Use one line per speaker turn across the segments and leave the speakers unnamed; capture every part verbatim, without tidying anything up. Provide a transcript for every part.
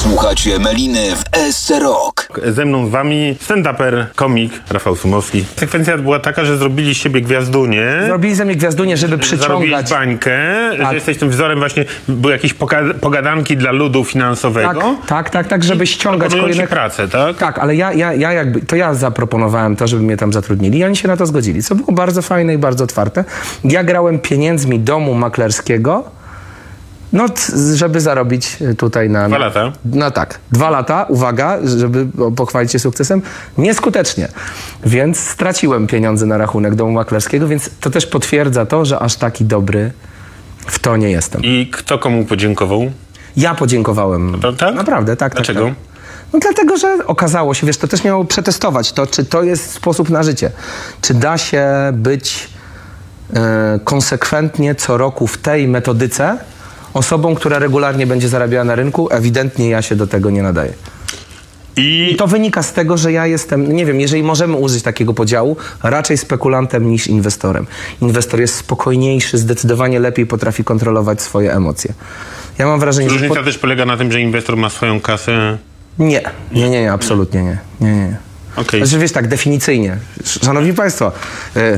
Słuchacie Meliny w S C Rock.
Ze mną z wami stand-uper, komik Rafał Sumowski. Sekwencja była taka, że zrobili z siebie gwiazdunię.
Zrobili ze mnie gwiazdunię, żeby przyciągać.
Zarobiłeś bańkę,
tak.
że jesteś tym wzorem właśnie, były jakieś poga- pogadanki dla ludu finansowego.
Tak, tak, tak, tak żeby ściągać kolejne...
pracę, tak?
Tak, ale ja, ja, ja jakby, to ja zaproponowałem to, żeby mnie tam zatrudnili i oni się na to zgodzili, co było bardzo fajne i bardzo otwarte. Ja grałem pieniędzmi domu maklerskiego, no, t- żeby zarobić tutaj na...
Dwa lata.
No tak, dwa lata, uwaga, żeby pochwalić się sukcesem, nieskutecznie. Więc straciłem pieniądze na rachunek domu maklerskiego, więc to też potwierdza to, że aż taki dobry w to nie jestem.
I kto komu podziękował?
Ja podziękowałem.
To, tak?
Naprawdę, tak,
Dlaczego?
tak, tak. No dlatego, że okazało się, wiesz, to też miało przetestować to, czy to jest sposób na życie. Czy da się być e, konsekwentnie co roku w tej metodyce osobą, która regularnie będzie zarabiała na rynku. Ewidentnie ja się do tego nie nadaję.
I,
I to wynika z tego, że ja jestem, nie wiem, jeżeli możemy użyć takiego podziału, raczej spekulantem niż inwestorem. Inwestor jest spokojniejszy, zdecydowanie lepiej potrafi kontrolować swoje emocje. Ja mam wrażenie,
różnica
że... Po...
też polega na tym, że inwestor ma swoją kasę.
Nie, nie, nie, nie, absolutnie nie. nie, nie.
Okay.
Znaczy, wiesz, tak definicyjnie. Szanowni Państwo, y,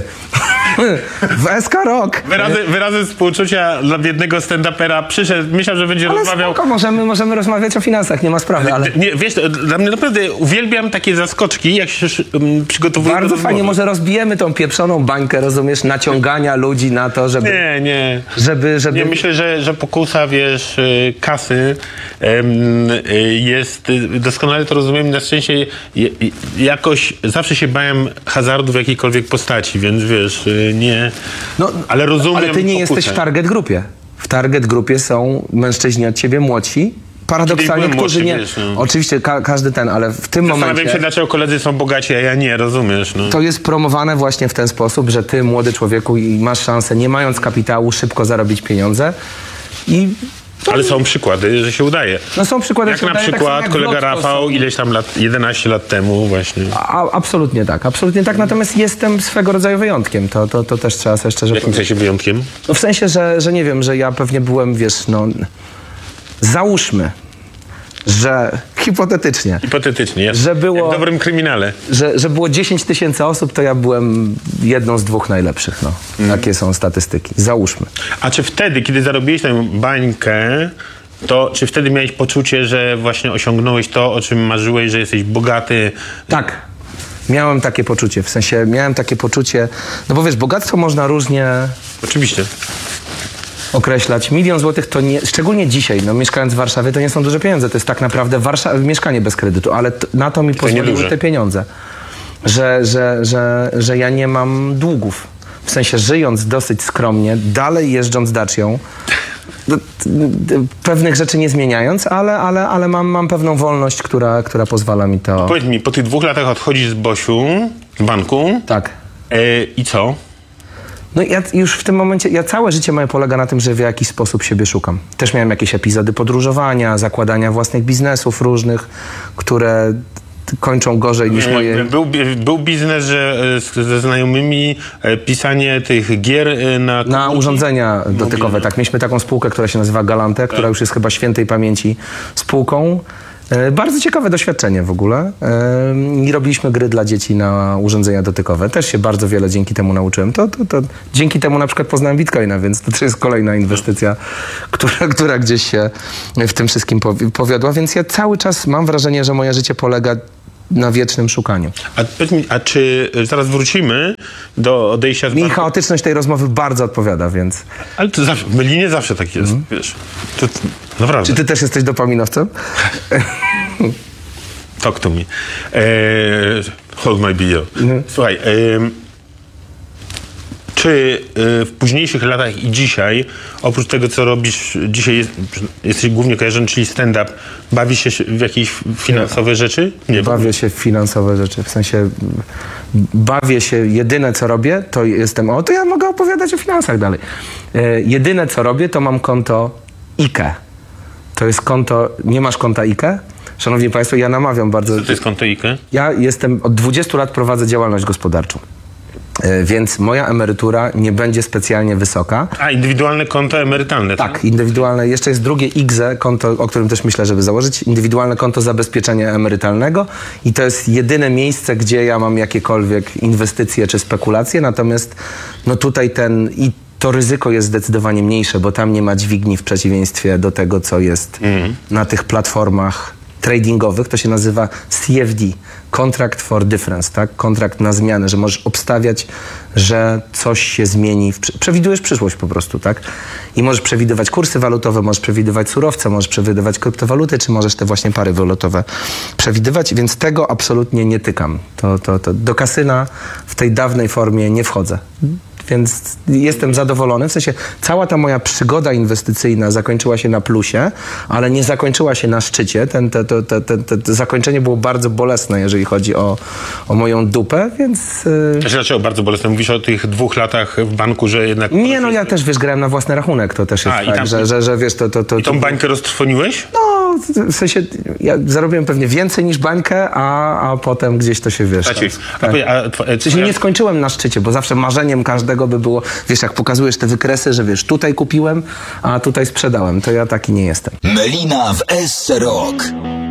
w S K Rock...
Wyrazy, wyrazy współczucia dla biednego stand-upera przyszedł, myślał, że będzie
ale
rozmawiał...
spoko, możemy, możemy rozmawiać o finansach, nie ma sprawy, ale...
Nie, wiesz, dla mnie naprawdę uwielbiam takie zaskoczki, jak się um, przygotowuję
Bardzo
do
fajnie,
rozmowy.
może rozbijemy tą pieprzoną bańkę, rozumiesz, naciągania ludzi na to, żeby...
Nie, nie.
Żeby, żeby...
Nie, myślę, że, że pokusa, wiesz, y, kasy em, y, jest, y, doskonale to rozumiem, na szczęście je, je, jakoś zawsze się bałem hazardu w jakiejkolwiek postaci, więc wiesz, y, nie,
No,
ale rozumiem
ale ty nie
pokusę.
jesteś w target grupie. W target grupie są mężczyźni od ciebie młodsi, paradoksalnie,
Czyli
którzy
młodszy,
nie...
wiesz, no.
Oczywiście ka- każdy ten, ale w tym
Zastanawiam
momencie...
się, dlaczego koledzy są bogaci, a ja nie, rozumiesz, no.
To jest promowane właśnie w ten sposób, że ty, młody człowieku, i masz szansę, nie mając kapitału, szybko zarobić pieniądze. I
Ale są przykłady, że się udaje.
no są przykłady,
Jak
że
na
udaje, tak samo
przykład
jak
kolega
w Lotto
Rafał
są.
ileś tam lat, jedenaście lat temu właśnie.
A, absolutnie tak, absolutnie tak. Natomiast jestem swego rodzaju wyjątkiem. To, to, to też trzeba sobie szczerze
W jakim
powiedzieć.
sensie wyjątkiem?
No w sensie, że, że nie wiem, że ja pewnie byłem, wiesz, no... Załóżmy, że hipotetycznie,
Hipotetycznie, jest.
Że było-
Jak w dobrym kryminale.
że, że było dziesięć tysięcy osób, to ja byłem jedną z dwóch najlepszych. No.
Mm.
Takie są statystyki. Załóżmy.
A czy wtedy, kiedy zarobiłeś tę bańkę, to czy wtedy miałeś poczucie, że właśnie osiągnąłeś to, o czym marzyłeś, że jesteś bogaty?
Tak. Miałem takie poczucie, w sensie miałem takie poczucie, no bo wiesz, bogactwo można różnie
Oczywiście.
określać. Milion złotych to nie, szczególnie dzisiaj, no mieszkając w Warszawie, to nie są duże pieniądze. To jest tak naprawdę Warsza- mieszkanie bez kredytu, ale t- na to mi pozwoliły
nieduże.
te pieniądze. Że, że, że, że ja nie mam długów. W sensie żyjąc dosyć skromnie, dalej jeżdżąc Dacią, d- d- pewnych rzeczy nie zmieniając, ale, ale, ale mam, mam pewną wolność, która, która pozwala mi to...
Powiedz mi, po tych dwóch latach odchodzisz z Bosiu, z banku
Tak.
e, i co?
No ja już w tym momencie, ja całe życie moje polega na tym, że w jakiś sposób siebie szukam. Też miałem jakieś epizody podróżowania, zakładania własnych biznesów różnych, które kończą gorzej niż moje...
E, Był, był biznes, że e, z- ze znajomymi e, pisanie tych gier e, na...
Na
komórki?
urządzenia dotykowe,
Mobilne.
tak. Mieliśmy taką spółkę, która się nazywa Galante, która już jest chyba świętej pamięci spółką. E, Bardzo ciekawe doświadczenie w ogóle. E, I robiliśmy gry dla dzieci na urządzenia dotykowe. Też się bardzo wiele dzięki temu nauczyłem. To, to, to dzięki temu na przykład poznałem Bitcoina, więc to też jest kolejna inwestycja, która, która gdzieś się w tym wszystkim powi- powiodła. Więc ja cały czas mam wrażenie, że moje życie polega na wiecznym szukaniu.
A, powiedz mi, a czy e, zaraz wrócimy do odejścia z
Mi
banku?
chaotyczność tej rozmowy bardzo odpowiada, więc...
Ale to zawsze, w Melinie zawsze tak jest, wiesz. To, to, naprawdę.
Czy ty też jesteś dopaminowcem?
Talk to me. E, hold my beer. Słuchaj, e, czy e, w późniejszych latach i dzisiaj, oprócz tego, co robisz dzisiaj, jest, jesteś głównie kojarzony, czyli stand-up, bawisz się w jakieś finansowe rzeczy? Nie,
Bawię się w finansowe rzeczy, w sensie bawię się, jedyne co robię, to jestem, o to ja mogę opowiadać o finansach dalej. E, jedyne co robię, to mam konto I K E. To jest konto, nie masz konta I K E? Szanowni Państwo, ja namawiam bardzo.
Co to jest konto I K E?
Ja jestem, od dwudziestu lat prowadzę działalność gospodarczą. E, Więc moja emerytura nie będzie specjalnie wysoka.
A, indywidualne konto emerytalne, tak?
Tak, indywidualne. Jeszcze jest drugie I G Z E konto, o którym też myślę, żeby założyć. Indywidualne konto zabezpieczenia emerytalnego. I to jest jedyne miejsce, gdzie ja mam jakiekolwiek inwestycje czy spekulacje. Natomiast no tutaj ten... i to ryzyko jest zdecydowanie mniejsze, bo tam nie ma dźwigni w przeciwieństwie do tego, co jest mm. na tych platformach tradingowych. To się nazywa C F D, Contract for Difference, tak? Kontrakt na zmianę, że możesz obstawiać, że coś się zmieni. W, przewidujesz przyszłość po prostu, tak? I możesz przewidywać kursy walutowe, możesz przewidywać surowce, możesz przewidywać kryptowaluty, czy możesz te właśnie pary walutowe przewidywać, więc tego absolutnie nie tykam. To, to, to do kasyna w tej dawnej formie nie wchodzę. Więc jestem zadowolony. W sensie cała ta moja przygoda inwestycyjna zakończyła się na plusie, ale nie zakończyła się na szczycie. Ten, te, te, te, te, te zakończenie było bardzo bolesne, jeżeli chodzi o, o moją dupę, więc... Yy...
Znaczy, dlaczego bardzo bolesne? Mówisz o tych dwóch latach w banku, że jednak...
Nie, no ja też, wiesz, grałem na własny rachunek. To też jest
A,
tak,
tam...
że, że, że wiesz, to... to, to
I tą
to...
bańkę roztrwoniłeś?
No, w sensie ja zarobiłem pewnie więcej niż bańkę, a, a potem gdzieś to się, wiesz...
Znaczy,
tak.
a, a, a,
W sensie nie skończyłem na szczycie, bo zawsze marzeniem każdego by było, wiesz, jak pokazujesz te wykresy, że wiesz, tutaj kupiłem, a tutaj sprzedałem, to ja taki nie jestem.
Melina w S R O K.